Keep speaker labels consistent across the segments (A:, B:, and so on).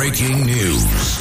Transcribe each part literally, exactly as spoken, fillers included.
A: breaking news.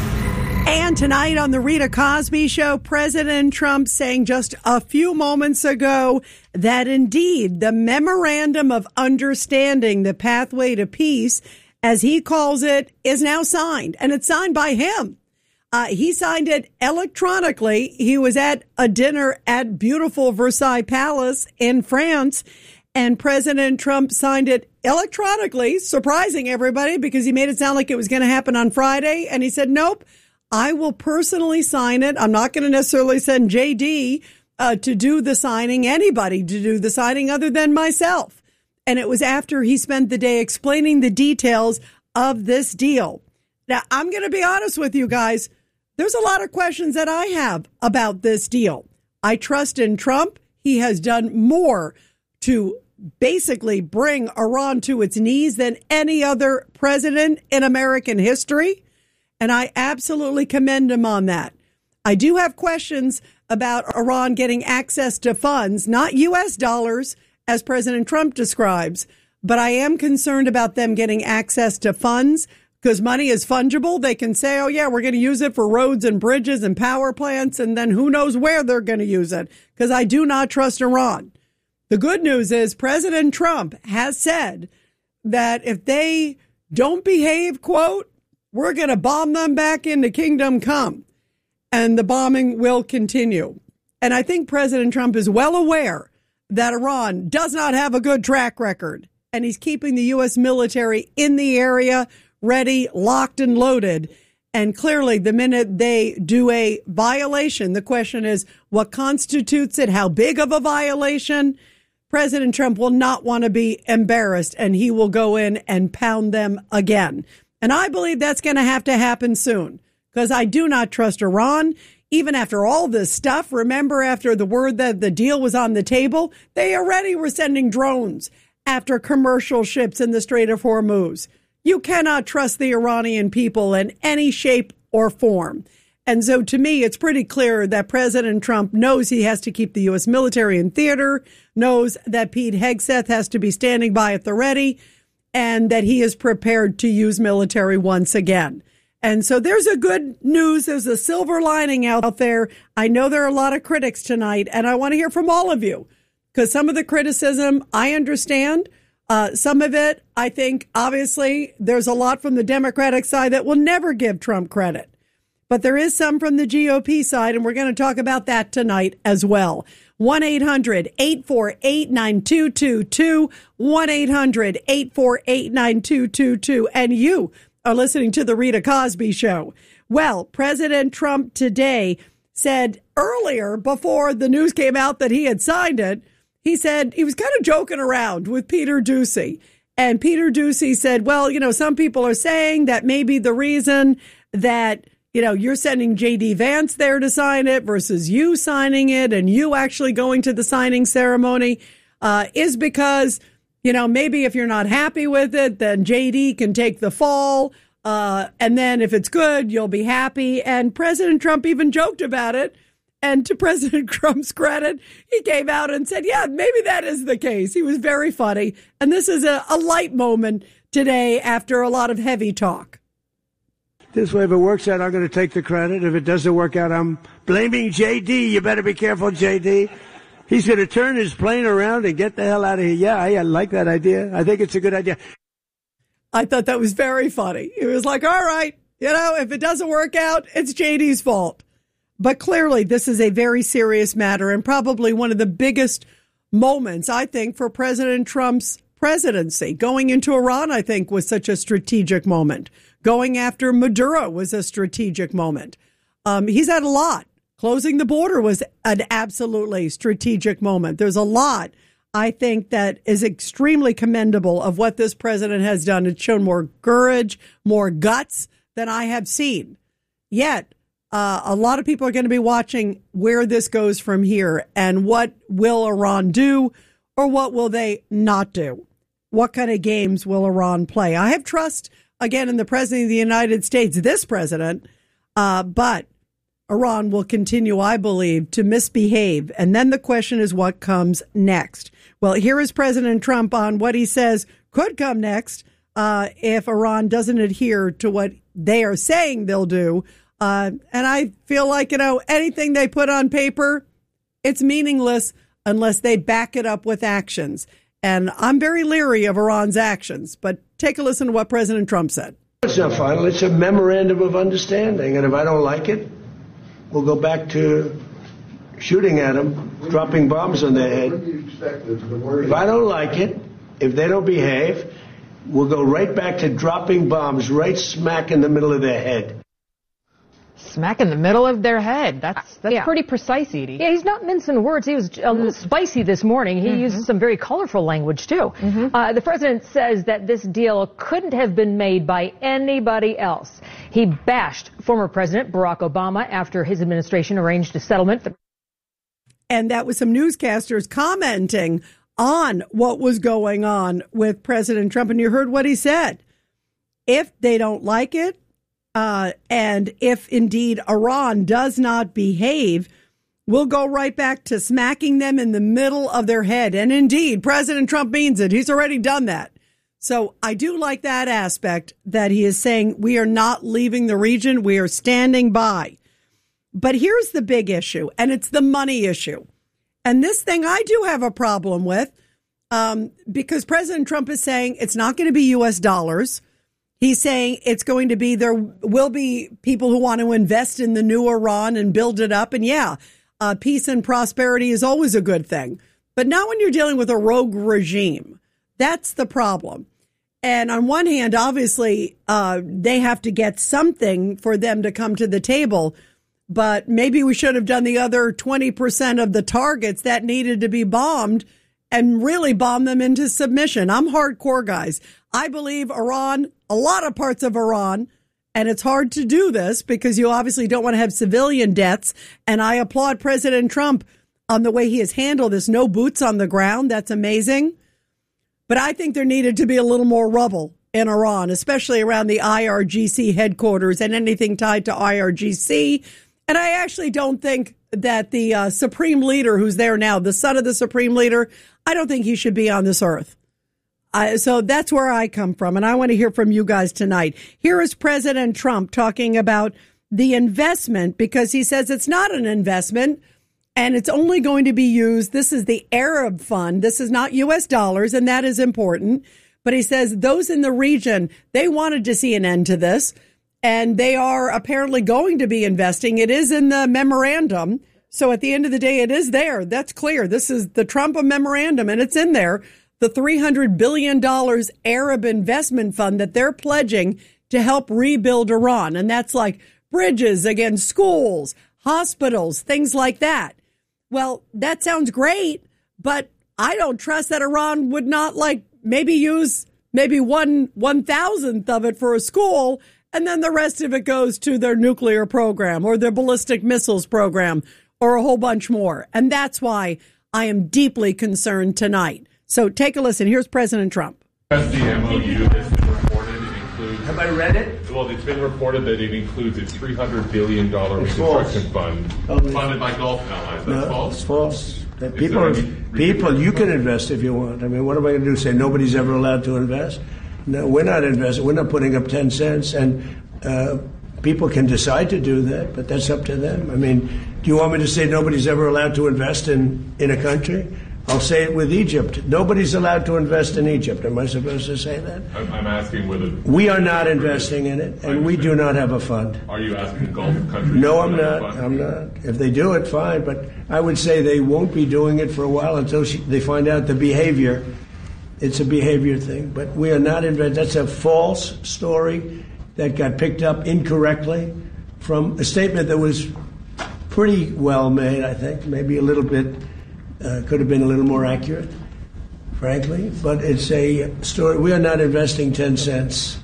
B: And tonight on the Rita Cosby Show, President Trump saying just a few moments ago that indeed the Memorandum of Understanding, the Pathway to Peace, as he calls it, is now signed. And it's signed by him. Uh, he signed it electronically. He was at a dinner at beautiful Versailles Palace in France, and President Trump signed it electronically, surprising everybody because he made it sound like it was going to happen on Friday. And he said, nope. I will personally sign it. I'm not going to necessarily send J D uh, to do the signing, anybody to do the signing other than myself. And it was after he spent the day explaining the details of this deal. Now, I'm going to be honest with you guys. There's a lot of questions that I have about this deal. I trust in Trump. He has done more to basically bring Iran to its knees than any other president in American history. And I absolutely commend him on that. I do have questions about Iran getting access to funds, not U S dollars, as President Trump describes, but I am concerned about them getting access to funds because money is fungible. They can say, oh, yeah, we're going to use it for roads and bridges and power plants, and then who knows where they're going to use it, because I do not trust Iran. The good news is President Trump has said that if they don't behave, quote, we're going to bomb them back into Kingdom Come, and the bombing will continue. And I think President Trump is well aware that Iran does not have a good track record, and he's keeping the U S military in the area, ready, locked, and loaded. And clearly, the minute they do a violation, the question is, what constitutes it? How big of a violation? President Trump will not want to be embarrassed, and he will go in and pound them again. And I believe that's going to have to happen soon because I do not trust Iran. Even after all this stuff, remember after the word that the deal was on the table, they already were sending drones after commercial ships in the Strait of Hormuz. You cannot trust the Iranian people in any shape or form. And so to me, it's pretty clear that President Trump knows he has to keep the U S military in theater, knows that Pete Hegseth has to be standing by at the ready, and that he is prepared to use military once again. And so there's a good news. There's a silver lining out there. I know there are a lot of critics tonight, and I want to hear from all of you because some of the criticism I understand. Uh, some of it, I think, obviously, there's a lot from the Democratic side that will never give Trump credit. But there is some from the G O P side, and we're going to talk about that tonight as well. one eight hundred eight four eight nine two two two, one eight hundred eight four eight nine two two two. And you are listening to The Rita Cosby Show. Well, President Trump today said earlier, before the news came out that he had signed it, he said he was kind of joking around with Peter Doocy. And Peter Doocy said, well, you know, some people are saying that maybe the reason that you know, you're sending J D Vance there to sign it versus you signing it and you actually going to the signing ceremony uh, is because, you know, maybe if you're not happy with it, then J D can take the fall. Uh, and then if it's good, you'll be happy. And President Trump even joked about it. And to President Trump's credit, he came out and said, yeah, maybe that is the case. He was very funny. And this is a, a light moment today after a lot of heavy talk.
C: This way, if it works out, I'm going to take the credit. If it doesn't work out, I'm blaming J D. You better be careful, J D. He's going to turn his plane around and get the hell out of here. Yeah, I, I like that idea. I think it's a good idea.
B: I thought that was very funny. It was like, all right, you know, if it doesn't work out, it's J D's fault. But clearly, this is a very serious matter and probably one of the biggest moments, I think, for President Trump's presidency. Going into Iran, I think, was such a strategic moment. Going after Maduro was a strategic moment. Um, he's had a lot. Closing the border was an absolutely strategic moment. There's a lot, I think, that is extremely commendable of what this president has done. It's shown more courage, more guts than I have seen. Yet, uh, a lot of people are going to be watching where this goes from here and what will Iran do or what will they not do? What kind of games will Iran play? I have trust, again, in the president of the United States, this president, uh, but Iran will continue, I believe, to misbehave. And then the question is what comes next? Well, here is President Trump on what he says could come next uh, if Iran doesn't adhere to what they are saying they'll do. Uh, and I feel like, you know, anything they put on paper, it's meaningless unless they back it up with actions. And I'm very leery of Iran's actions. But take a listen to what President Trump said.
C: It's not final. It's a memorandum of understanding. And if I don't like it, we'll go back to shooting at them, dropping bombs on their head. If I don't like it, if they don't behave, we'll go right back to dropping bombs right smack in the middle of their head.
A: Smack in the middle of their head. That's that's
D: yeah.
A: pretty precise, Edie.
D: Yeah, he's not mincing words. He was a little spicy this morning. He mm-hmm. used some very colorful language, too. Mm-hmm. Uh, the president says that this deal couldn't have been made by anybody else. He bashed former President Barack Obama after his administration arranged a settlement.
B: And that was some newscasters commenting on what was going on with President Trump. And you heard what he said. If they don't like it, Uh, and if indeed Iran does not behave, we'll go right back to smacking them in the middle of their head. And indeed, President Trump means it. He's already done that. So I do like that aspect that he is saying we are not leaving the region. We are standing by. But here's the big issue, and it's the money issue. And this thing I do have a problem with um, because President Trump is saying it's not going to be U S dollars. He's saying it's going to be, there will be people who want to invest in the new Iran and build it up. And yeah, uh, peace and prosperity is always a good thing. But not when you're dealing with a rogue regime. That's the problem. And on one hand, obviously, uh, they have to get something for them to come to the table. But maybe we should have done the other twenty percent of the targets that needed to be bombed and really bomb them into submission. I'm hardcore, guys. I believe Iran, a lot of parts of Iran, and it's hard to do this because you obviously don't want to have civilian deaths. And I applaud President Trump on the way he has handled this. No boots on the ground. That's amazing. But I think there needed to be a little more rubble in Iran, especially around the I R G C headquarters and anything tied to I R G C. And I actually don't think that the uh, supreme leader who's there now, the son of the supreme leader, I don't think he should be on this earth. Uh, so that's where I come from. And I want to hear from you guys tonight. Here is President Trump talking about the investment because he says it's not an investment and it's only going to be used. This is the Arab fund. This is not U S dollars, and that is important. But he says those in the region, they wanted to see an end to this, and they are apparently going to be investing. It is in the memorandum. So at the end of the day, it is there. That's clear. This is the Trump memorandum, and it's in there. The three hundred billion dollars Arab investment fund that they're pledging to help rebuild Iran. And that's like bridges, again, schools, hospitals, things like that. Well, that sounds great, but I don't trust that Iran would not like maybe use maybe one one thousandth of it for a school, and then the rest of it goes to their nuclear program or their ballistic missiles program or a whole bunch more. And that's why I am deeply concerned tonight. So take a listen. Here's President Trump.
E: As the M O U has been reported, it includes...
C: Have I read it?
E: Well, it's been reported that it includes a three hundred billion dollars reconstruction fund
C: oh,
E: funded by Gulf allies. That's
C: no,
E: false?
C: It's false. That people, people, you can invest if you want. I mean, what am I going to do? Say nobody's ever allowed to invest? No, we're not investing. We're not putting up ten cents. And uh, people can decide to do that, but that's up to them. I mean, do you want me to say nobody's ever allowed to invest in, in a country? I'll say it with Egypt. Nobody's allowed to invest in Egypt. Am I supposed to say that?
E: I'm, I'm asking whether...
C: We are not investing in it, and we do not have a fund.
E: Are you asking Gulf countries?
C: No, I'm not. I'm not. If they do it, fine. But I would say they won't be doing it for a while until she, they find out the behavior. It's a behavior thing. But we are not investing. That's a false story that got picked up incorrectly from a statement that was pretty well made, I think, maybe a little bit... Uh, could have been a little more accurate, frankly, but it's a story. We are not investing ten cents.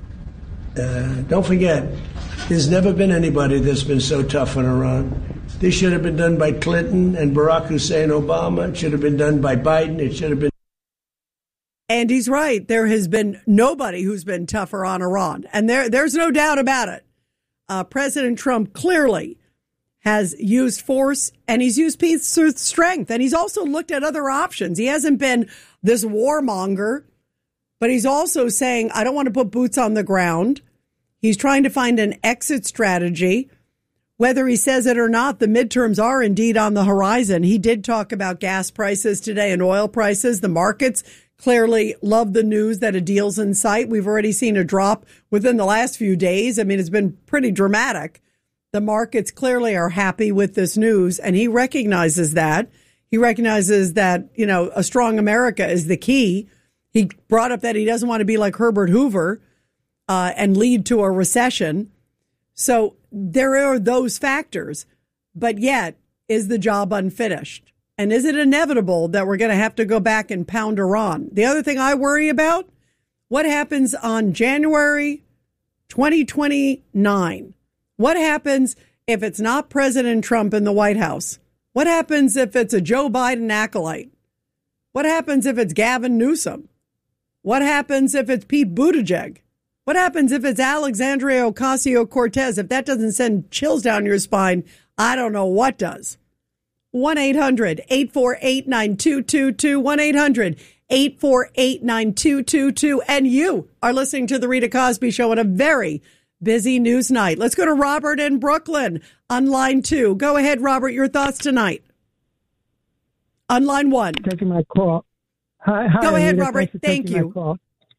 C: Uh, don't forget, there's never been anybody that's been so tough on Iran. This should have been done by Clinton and Barack Hussein Obama. It should have been done by Biden. It should have been.
B: And he's right. There has been nobody who's been tougher on Iran. And there, there's no doubt about it. Uh, President Trump clearly has used force, and he's used peace with strength. And he's also looked at other options. He hasn't been this warmonger. But he's also saying, I don't want to put boots on the ground. He's trying to find an exit strategy. Whether he says it or not, the midterms are indeed on the horizon. He did talk about gas prices today and oil prices. The markets clearly love the news that a deal's in sight. We've already seen a drop within the last few days. I mean, it's been pretty dramatic. The markets clearly are happy with this news, and he recognizes that. He recognizes that, you know, a strong America is the key. He brought up that he doesn't want to be like Herbert Hoover uh, and lead to a recession. So there are those factors, but yet is the job unfinished? And is it inevitable that we're going to have to go back and pound Iran? The other thing I worry about, what happens on January twenty twenty-nine? What happens if it's not President Trump in the White House? What happens if it's a Joe Biden acolyte? What happens if it's Gavin Newsom? What happens if it's Pete Buttigieg? What happens if it's Alexandria Ocasio-Cortez? If that doesn't send chills down your spine, I don't know what does. one eight hundred eight four eight nine two two two, one eight hundred eight four eight nine two two two. And you are listening to The Rita Cosby Show on a very busy news night. Let's go to Robert in Brooklyn on line two. Go ahead, Robert, your thoughts tonight. On line one.
F: Taking my call. Hi, hi,
B: go ahead,
F: Rita.
B: Robert. Thank you.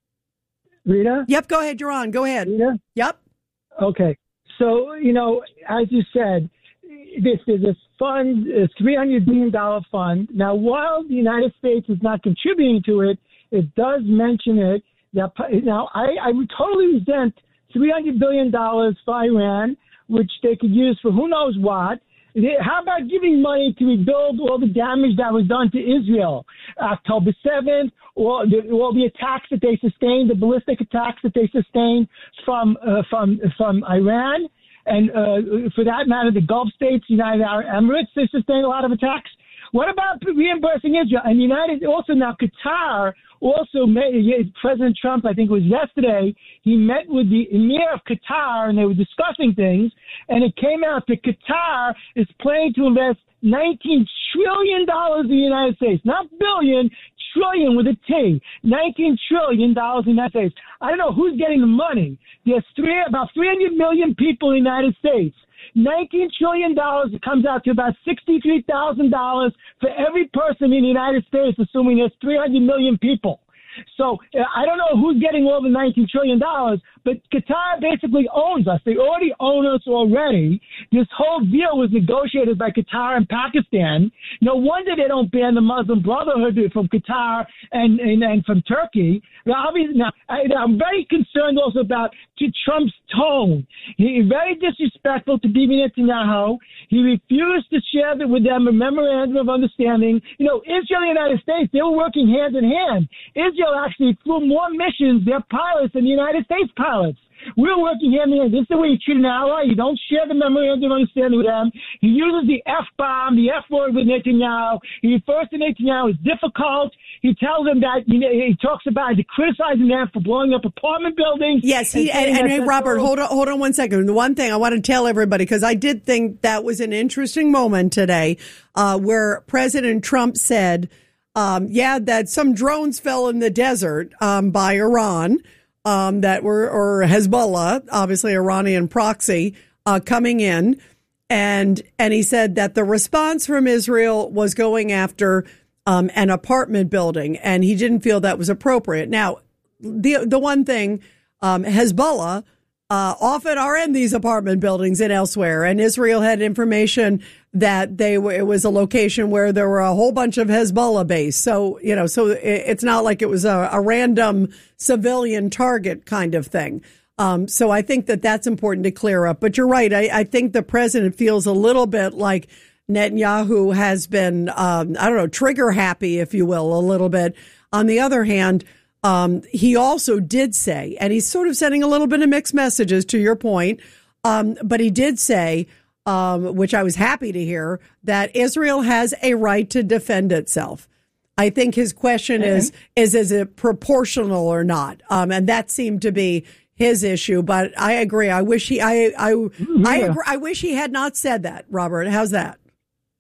F: Rita?
B: Yep, go ahead. You're on. Go ahead.
F: Rita?
B: Yep.
F: Okay. So, you know, as you said, this is a fund, a three hundred billion dollars fund. Now, while the United States is not contributing to it, it does mention it. That, now, I, I would totally resent three hundred billion dollars for Iran, which they could use for who knows what. How about giving money to rebuild all the damage that was done to Israel? October seventh, all the, all the attacks that they sustained, the ballistic attacks that they sustained from uh, from from Iran, and uh, for that matter, the Gulf states, United Arab Emirates, they sustained a lot of attacks. What about reimbursing Israel? And United, also now Qatar, also made, President Trump, I think it was yesterday, he met with the Emir of Qatar and they were discussing things. And it came out that Qatar is planning to invest nineteen trillion dollars in the United States, not billion, trillion with a T, nineteen trillion dollars in the United States. I don't know who's getting the money. There's three, about three hundred million people in the United States. nineteen trillion dollars, it comes out to about sixty-three thousand dollars for every person in the United States, assuming there's three hundred million people. So uh, I don't know who's getting all the nineteen trillion dollars, but Qatar basically owns us. They already own us already. This whole deal was negotiated by Qatar and Pakistan. No wonder they don't ban the Muslim Brotherhood from Qatar and, and, and from Turkey. Now, obviously, now I, I'm very concerned also about Trump's tone. He's very disrespectful to Bibi Netanyahu. He refused to share with them a memorandum of understanding. You know, Israel and the United States, they were working hand in hand. Israel actually flew more missions, their pilots, than the United States pilots. We're working hand in hand. This is the way you treat an ally. You don't share the memorandum of understanding with them. He uses the F-bomb, the F-word with Netanyahu. He refers to Netanyahu as difficult. He tells them that, you know, he talks about criticizing them for blowing up apartment buildings.
B: Yes, he, and, and, and hey, Robert, hold on, hold on one second. The one thing I want to tell everybody, because I did think that was an interesting moment today, uh, where President Trump said, um, yeah, that some drones fell in the desert um, by Iran. Um, that were, or Hezbollah, obviously Iranian proxy, uh, coming in. And, and he said that the response from Israel was going after, um, an apartment building, and he didn't feel that was appropriate. Now, the, the one thing, um, Hezbollah, uh, often are in these apartment buildings and elsewhere. And Israel had information that they were, it was a location where there were a whole bunch of Hezbollah base. So, you know, so it, it's not like it was a, a random civilian target kind of thing. Um, so I think that that's important to clear up. But you're right. I, I think the president feels a little bit like Netanyahu has been, um, I don't know, trigger happy, if you will, a little bit. On the other hand, um, he also did say, and he's sort of sending a little bit of mixed messages to your point, um, but he did say, Um, which I was happy to hear, that Israel has a right to defend itself. I think his question mm-hmm. is, is, is it proportional or not? Um, and that seemed to be his issue, but I agree. I wish he, I, I, yeah. I agree. I wish he had not said that, Robert. How's that?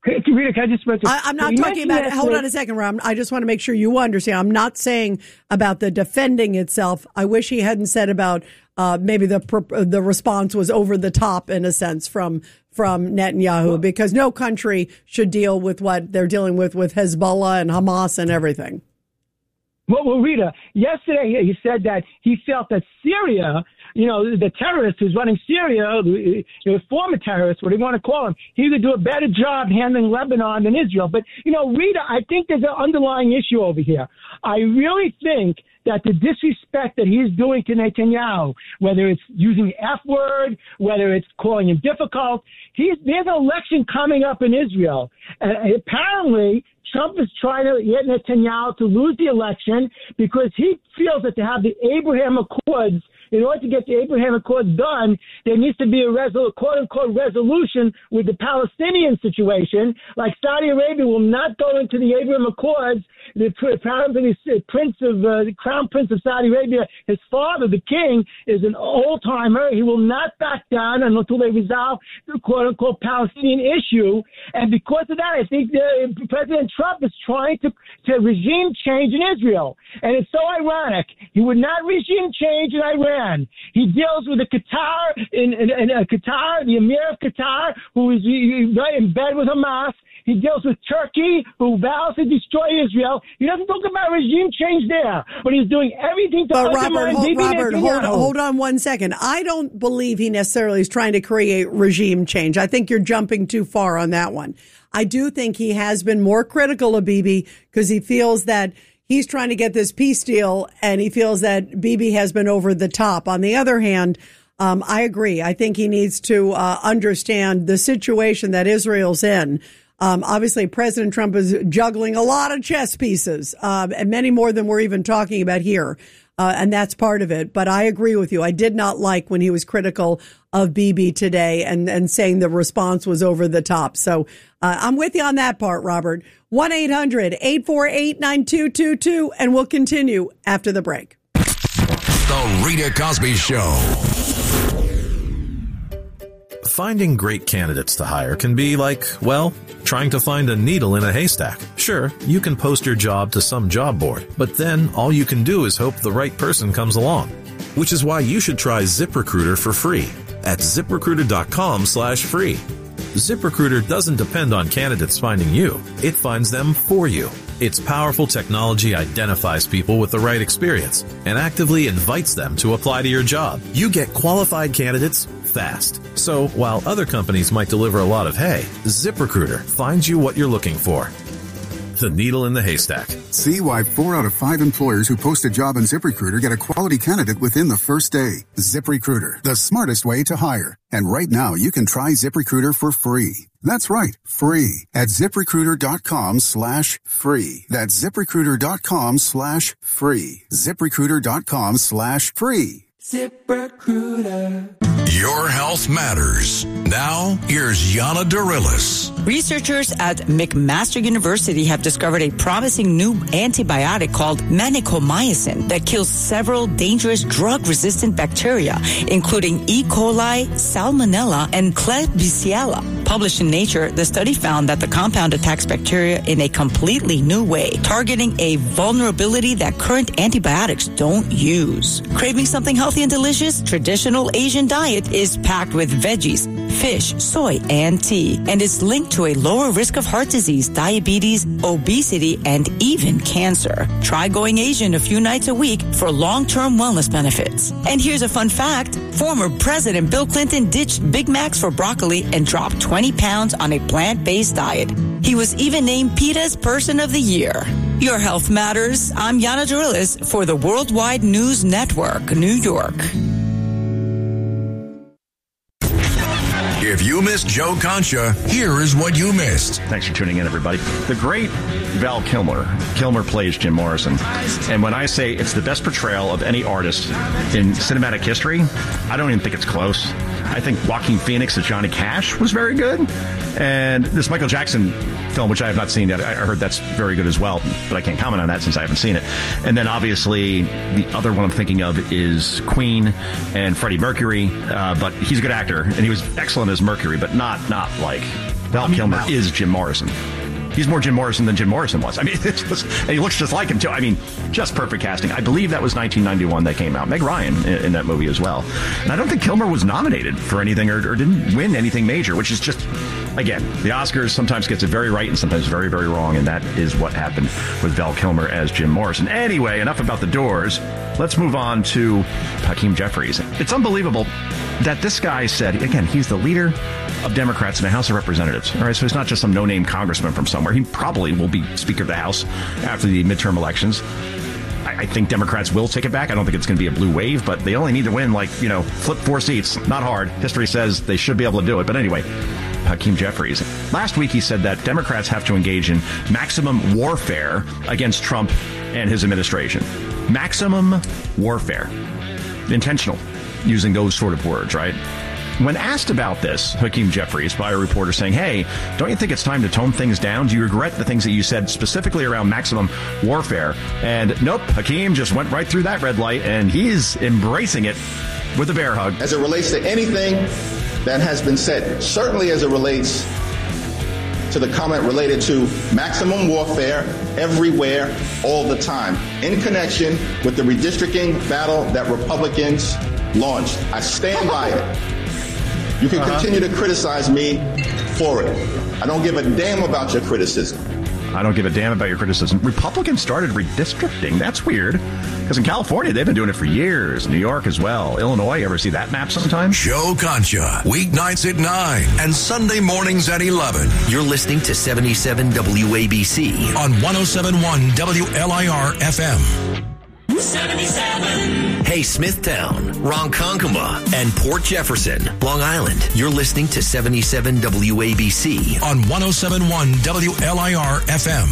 F: Rita, can I just mention?
B: I, I'm not talking about, hold on a second, Rob. I just want to make sure you understand. I'm not saying about the defending itself. I wish he hadn't said about uh, maybe the the response was over the top, in a sense, from from Netanyahu, well, because no country should deal with what they're dealing with with Hezbollah and Hamas and everything.
F: Well, well, Rita, yesterday he said that he felt that Syria, you know, the terrorist who's running Syria, you know, former terrorist, what do you want to call him, he would do a better job handling Lebanon than Israel. But, you know, Rita, I think there's an underlying issue over here. I really think that the disrespect that he's doing to Netanyahu, whether it's using the F word, whether it's calling him difficult, he's, there's an election coming up in Israel. And apparently Trump is trying to get Netanyahu to lose the election because he feels that to have the Abraham Accords, in order to get the Abraham Accords done, there needs to be a resol- quote-unquote resolution with the Palestinian situation. Like Saudi Arabia will not go into the Abraham Accords. The apparently the prince of uh, the crown prince of Saudi Arabia, his father, the king, is an old-timer. He will not back down until they resolve the quote-unquote Palestinian issue. And because of that, I think the, President Trump is trying to, to regime change in Israel. And it's so ironic. He would not regime change in Iran. He deals with the Qatar, in, in, in uh, Qatar, the Emir of Qatar, who is right in bed with Hamas. He deals with Turkey, who vows to destroy Israel. He doesn't talk about regime change there, but he's doing everything to
B: but
F: undermine
B: Robert,
F: Bibi
B: Robert,
F: Netanyahu.
B: hold, hold on one second. I don't believe he necessarily is trying to create regime change. I think you're jumping too far on that one. I do think he has been more critical of Bibi because he feels that he's trying to get this peace deal, and he feels that Bibi has been over the top. On the other hand, um, I agree. I think he needs to uh, understand the situation that Israel's in. Um, obviously, President Trump is juggling a lot of chess pieces, uh, and many more than we're even talking about here. Uh, and that's part of it. But I agree with you. I did not like when he was critical of Bibi today and, and saying the response was over the top. So uh, I'm with you on that part, Robert. one eight hundred eight four eight nine two two two, and we'll continue after the break.
G: The Rita Cosby Show.
H: Finding great candidates to hire can be like, well, trying to find a needle in a haystack. Sure, you can post your job to some job board, but then all you can do is hope the right person comes along. Which is why you should try ZipRecruiter for free at ZipRecruiter.com slash free. ZipRecruiter doesn't depend on candidates finding you. It finds them for you. Its powerful technology identifies people with the right experience and actively invites them to apply to your job. You get qualified candidates fast. So while other companies might deliver a lot of hay, ZipRecruiter finds you what you're looking for. The needle in the haystack.
I: See why four out of five employers who post a job on ZipRecruiter get a quality candidate within the first day. ZipRecruiter, the smartest way to hire. And right now, you can try ZipRecruiter for free. That's right, free at ZipRecruiter.com slash free. That's ZipRecruiter.com slash free. ZipRecruiter.com slash free.
G: ZipRecruiter. Your health matters. Now, here's Yana Darilis.
J: Researchers at McMaster University have discovered a promising new antibiotic called vancomycin that kills several dangerous drug-resistant bacteria, including E. coli, Salmonella, and Klebsiella. Published in Nature, the study found that the compound attacks bacteria in a completely new way, targeting a vulnerability that current antibiotics don't use. Craving something healthy and delicious? Traditional Asian diet is packed with veggies, fish, soy, and tea, and is linked to a lower risk of heart disease, diabetes, obesity, and even cancer. Try going Asian a few nights a week for long-term wellness benefits. And here's a fun fact. Former President Bill Clinton ditched Big Macs for broccoli and dropped twenty pounds on a plant-based diet. He was even named PETA's Person of the Year. Your health matters. I'm Yana Darilis for the Worldwide News Network, New York.
G: If you missed Joe Concha, here is what you missed.
K: Thanks for tuning in, everybody. The great Val Kilmer. Kilmer plays Jim Morrison. And when I say it's the best portrayal of any artist in cinematic history, I don't even think it's close. I think Joaquin Phoenix as Johnny Cash was very good. And this Michael Jackson film, which I have not seen yet, I heard that's very good as well, but I can't comment on that since I haven't seen it. And then obviously the other one I'm thinking of is Queen and Freddie Mercury, uh, but he's a good actor, and he was excellent as Mercury Mercury, but not not like Val Kilmer is Jim Morrison. He's more Jim Morrison than Jim Morrison was. I mean, it's just, and he looks just like him, too. I mean, just perfect casting. I believe that was nineteen ninety-one that came out. Meg Ryan in, in that movie as well. And I don't think Kilmer was nominated for anything or, or didn't win anything major, which is just, again, the Oscars sometimes gets it very right and sometimes very, very wrong. And that is what happened with Val Kilmer as Jim Morrison. Anyway, enough about the Doors. Let's move on to Hakeem Jeffries. It's unbelievable that this guy said, again, he's the leader of Democrats in the House of Representatives. All right, so he's not just some no-name congressman from somewhere. He probably will be Speaker of the House after the midterm elections. I, I think Democrats will take it back. I don't think it's going to be a blue wave, but they only need to win, like, you know, flip four seats. Not hard. History says they should be able to do it. But anyway, Hakeem Jeffries. Last week he said that Democrats have to engage in maximum warfare against Trump and his administration. Maximum warfare. Intentional, using those sort of words, right? When asked about this, Hakeem Jeffries, by a reporter saying, hey, don't you think it's time to tone things down? Do you regret the things that you said specifically around maximum warfare? And nope, Hakeem just went right through that red light, and he's embracing it with a bear hug.
L: As it relates to anything that has been said, certainly as it relates to the comment related to maximum warfare everywhere, all the time, in connection with the redistricting battle that Republicans launched. I stand by it. You can uh-huh. continue to criticize me for it. I don't give a damn about your criticism.
K: I don't give a damn about your criticism. Republicans started redistricting. That's weird. Because in California, they've been doing it for years. New York as well. Illinois, ever see that map sometime?
G: Joe Concha, weeknights at nine and Sunday mornings at eleven.
M: You're listening to seventy-seven W A B C
G: on one oh seven point one W L I R F M.
M: seventy-seven. Hey, Smithtown, Ronkonkoma, and Port Jefferson, Long Island. You're listening to seventy-seven W A B C
G: on one oh seven point one W L I R F M.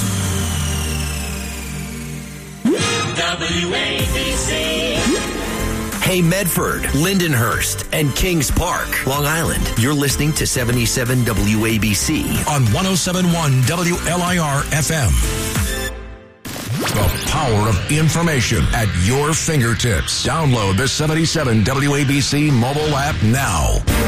M: W A B C. Hey, Medford, Lindenhurst, and Kings Park, Long Island. You're listening to seventy-seven W A B C
G: on one oh seven point one W L I R F M. The power of information at your fingertips. Download the seventy-seven W A B C mobile app now.